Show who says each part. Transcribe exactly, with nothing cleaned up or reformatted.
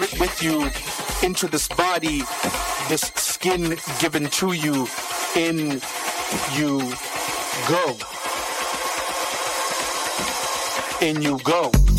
Speaker 1: split with you into this body, this skin given to you. In you go. In you go.